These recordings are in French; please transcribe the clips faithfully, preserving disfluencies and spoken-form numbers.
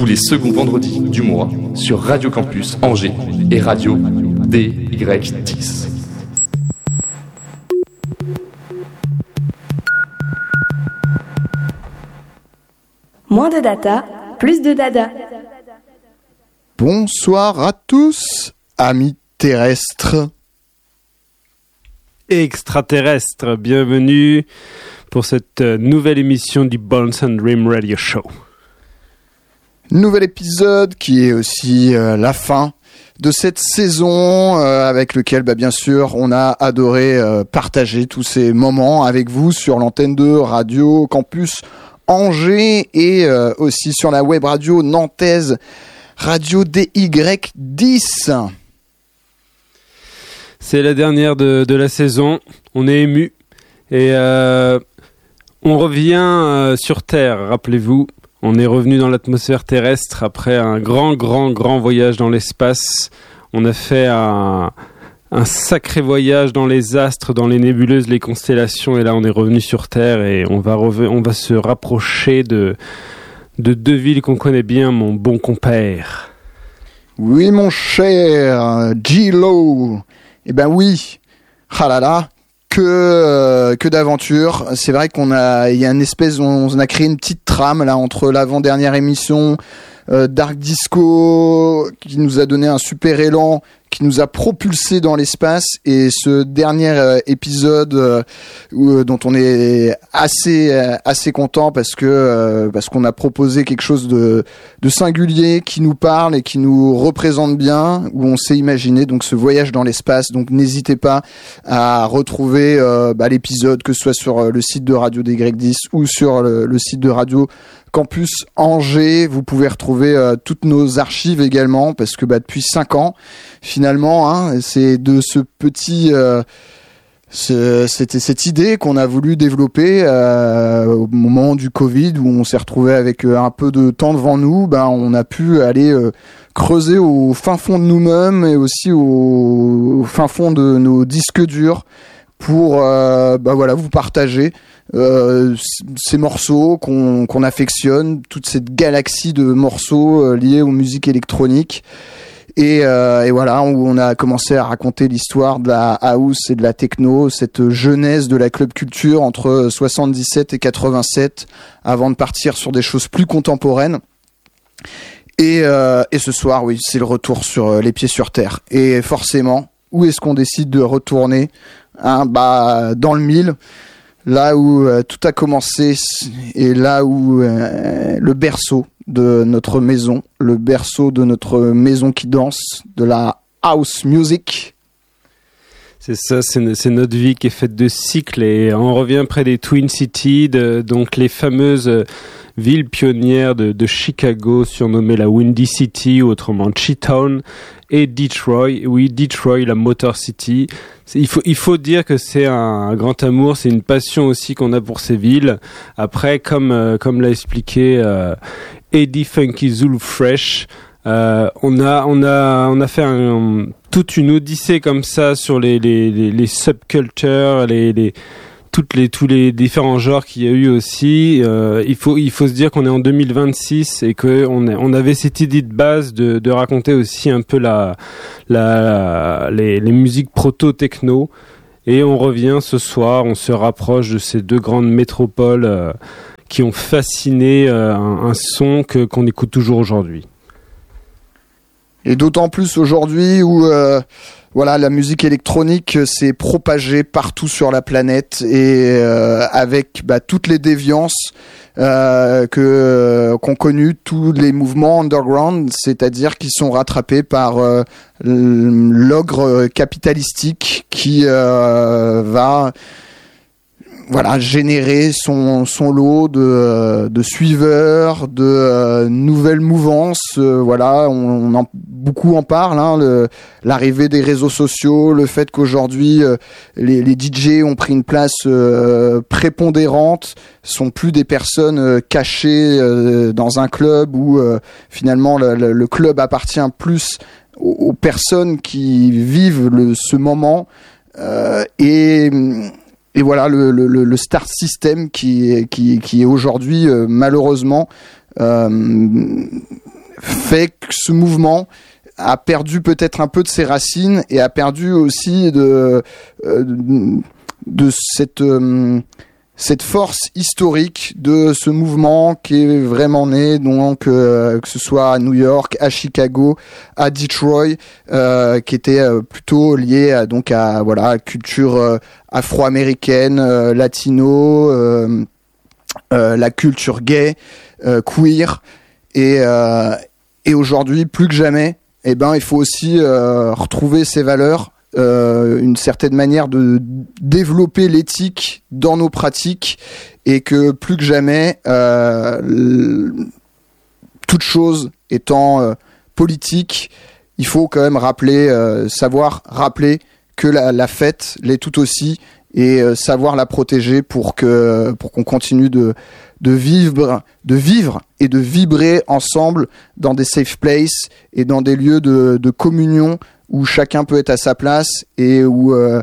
tous les seconds vendredis du mois sur Radio Campus Angers et Radio D Y dix. Moins de data, plus de dada. Bonsoir à tous, amis terrestres. Extraterrestres, bienvenue pour cette nouvelle émission du Bones and Dream Radio Show. Nouvel épisode qui est aussi euh, la fin de cette saison euh, avec lequel, bah, bien sûr, on a adoré euh, partager tous ces moments avec vous sur l'antenne de Radio Campus Angers et euh, aussi sur la web radio nantaise Radio D Y dix. C'est la dernière de, de la saison, on est ému et euh, on revient euh, sur Terre, rappelez-vous. On est revenu dans l'atmosphère terrestre après un grand, grand, grand voyage dans l'espace. On a fait un, un sacré voyage dans les astres, dans les nébuleuses, les constellations. Et là, on est revenu sur Terre et on va, rev- on va se rapprocher de, de deux villes qu'on connaît bien, mon bon compère. Oui, mon cher G-Lo. Eh ben oui. Ah là là. Que, euh, que d'aventure. C'est vrai qu'on a, il y a une espèce, on, on a créé une petite trame là entre l'avant-dernière émission euh, Dark Disco qui nous a donné un super élan, qui nous a propulsé dans l'espace, et ce dernier euh, épisode euh, où, dont on est assez euh, assez content parce que euh, parce qu'on a proposé quelque chose de de singulier qui nous parle et qui nous représente bien, où on s'est imaginé donc ce voyage dans l'espace. Donc n'hésitez pas à retrouver euh, bah, l'épisode, que ce soit sur euh, le site de Radio D Y dix ou sur le, le site de Radio Campus Angers. Vous pouvez retrouver euh, toutes nos archives également, parce que bah, depuis cinq ans, finalement, hein, c'est de ce petit, euh, ce, c'était cette idée qu'on a voulu développer euh, au moment du Covid, où on s'est retrouvé avec euh, un peu de temps devant nous. Ben, on a pu aller euh, creuser au fin fond de nous-mêmes et aussi au, au fin fond de nos disques durs pour, euh, bah voilà, vous partager Euh, ces morceaux qu'on, qu'on affectionne, toute cette galaxie de morceaux euh, liés aux musiques électroniques, et, euh, et voilà, où on a commencé à raconter l'histoire de la house et de la techno, cette genèse de la club culture entre soixante-dix-sept et quatre-vingt-sept, avant de partir sur des choses plus contemporaines. Et, euh, et ce soir, oui, c'est le retour sur les pieds sur terre. Et forcément, où est-ce qu'on décide de retourner, hein, bah, dans le mille. Là où euh, tout a commencé, et là où euh, le berceau de notre maison, le berceau de notre maison qui danse, de la house music. C'est ça, c'est, c'est notre vie qui est faite de cycles, et on revient près des Twin Cities, de, donc les fameuses villes pionnières de, de Chicago, surnommée la Windy City, ou autrement Chi-Town, et Detroit. Oui, Detroit, la Motor City. C'est, il faut, il faut dire que c'est un, un grand amour, c'est une passion aussi qu'on a pour ces villes. Après, comme, euh, comme l'a expliqué euh, Eddie Funky Zulu Fresh, euh, on a, on a, on a fait un, toute une odyssée comme ça sur les, les, les, les subcultures, les, les toutes les tous les différents genres qu'il y a eu aussi. Euh, il faut il faut se dire qu'on est en deux mille vingt-six et que on est, on avait cette idée de base de de raconter aussi un peu la la les les musiques proto techno, et on revient ce soir, on se rapproche de ces deux grandes métropoles euh, qui ont fasciné euh, un, un son que qu'on écoute toujours aujourd'hui. Et d'autant plus aujourd'hui où euh, voilà, la musique électronique s'est propagée partout sur la planète, et euh, avec bah, toutes les déviances euh, que euh, qu'ont connu tous les mouvements underground, c'est-à-dire qui sont rattrapés par euh, l'ogre capitalistique qui euh, va voilà, générer son, son lot de, de suiveurs, de euh, nouvelles mouvances. Euh, voilà, on, on en, beaucoup en parle, hein, le, l'arrivée des réseaux sociaux, le fait qu'aujourd'hui euh, les, les D J ont pris une place euh, prépondérante, sont plus des personnes euh, cachées euh, dans un club où euh, finalement le, le, le club appartient plus aux, aux personnes qui vivent le, ce moment, euh, et Et voilà le, le, le star system qui, qui, qui est aujourd'hui euh, malheureusement euh, fait que ce mouvement a perdu peut-être un peu de ses racines et a perdu aussi de euh, de cette euh, cette force historique de ce mouvement qui est vraiment né, donc euh, que ce soit à New York, à Chicago, à Detroit, euh, qui était euh, plutôt lié à, donc à voilà culture euh, afro-américaine, euh, latino, euh, euh, la culture gay, euh, queer, et euh, et aujourd'hui plus que jamais, eh ben il faut aussi euh, retrouver ces valeurs. Euh, une certaine manière de développer l'éthique dans nos pratiques et que plus que jamais, euh, l- toute chose étant euh, politique, il faut quand même rappeler, euh, savoir rappeler que la, la fête l'est tout aussi et euh, savoir la protéger pour que pour qu'on continue de de vivre, de vivre et de vibrer ensemble dans des safe places et dans des lieux de, de communion où chacun peut être à sa place et où euh,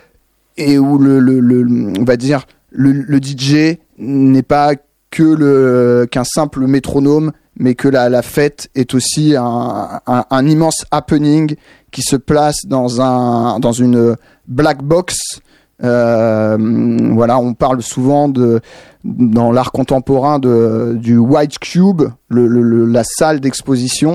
et où le, le, le on va dire le, le D J n'est pas que le qu'un simple métronome, mais que la, la fête est aussi un, un, un immense happening qui se place dans un dans une black box. Euh, voilà, on parle souvent de dans l'art contemporain de du white cube, le, le, le la salle d'exposition,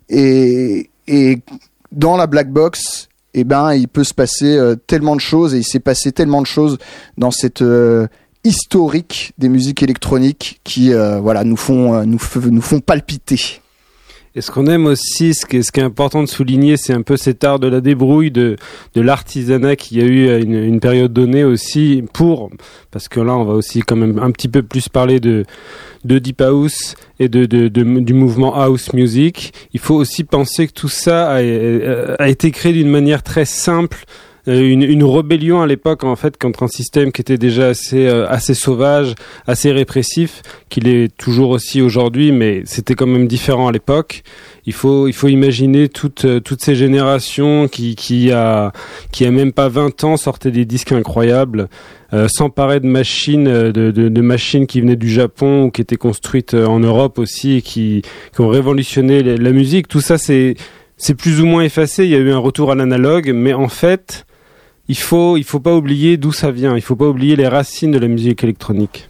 et et dans la black box, eh ben, il peut se passer euh, tellement de choses, et il s'est passé tellement de choses dans cette euh, historique des musiques électroniques qui, euh, voilà, nous font, euh, nous, f- nous font palpiter. Et ce qu'on aime aussi, ce qui est, ce qui est important de souligner, c'est un peu cet art de la débrouille, de, de l'artisanat qu'il y a eu à une, une période donnée aussi pour, parce que là, on va aussi quand même un petit peu plus parler de, de Deep House et de, de, de, du mouvement House Music. Il faut aussi penser que tout ça a, a été créé d'une manière très simple. Une, une rébellion à l'époque en fait contre un système qui était déjà assez euh, assez sauvage, assez répressif, qu'il est toujours aussi aujourd'hui, mais c'était quand même différent à l'époque. Il faut il faut imaginer toutes toutes ces générations qui qui a qui a même pas vingt ans sortaient des disques incroyables, euh, s'emparaient de machines de, de de machines qui venaient du Japon ou qui étaient construites en Europe aussi et qui qui ont révolutionné la, la musique. Tout ça c'est c'est plus ou moins effacé. Il y a eu un retour à l'analogue, mais en fait Il faut, il faut pas oublier d'où ça vient. Il faut pas oublier les racines de la musique électronique.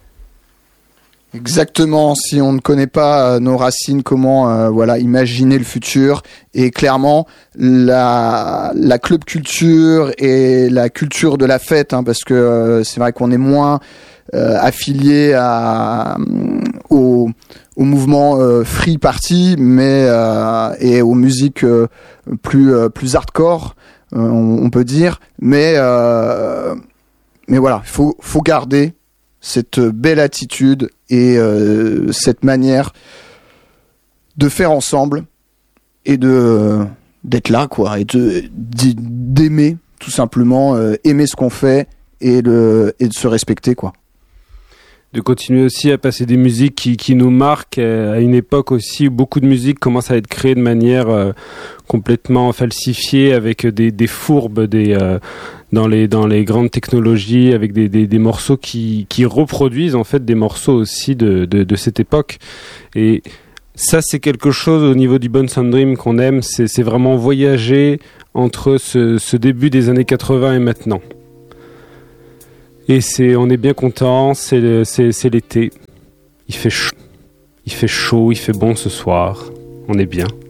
Exactement. Si on ne connaît pas euh, nos racines, comment euh, voilà imaginer le futur? Et clairement, la la club culture et la culture de la fête, hein, parce que euh, c'est vrai qu'on est moins euh, affilié à au au mouvement euh, free party, mais euh, et aux musiques euh, plus euh, plus hardcore. On, on peut dire, mais euh, mais voilà, faut faut garder cette belle attitude et euh, cette manière de faire ensemble et de d'être là quoi, et de d'aimer tout simplement, euh, aimer ce qu'on fait et le et de se respecter quoi. De continuer aussi à passer des musiques qui, qui nous marquent à une époque aussi où beaucoup de musique commence à être créée de manière euh, complètement falsifiée avec des, des fourbes des, euh, dans, les, dans les grandes technologies, avec des, des, des morceaux qui, qui reproduisent en fait des morceaux aussi de, de, de cette époque. Et ça, c'est quelque chose au niveau du Bones and Dream qu'on aime, c'est, c'est vraiment voyager entre ce, ce début des années quatre-vingts et maintenant. Et c'est, on est bien content, c'est, le, c'est, c'est l'été. Il fait chaud, il fait chaud, il fait bon ce soir. On est bien.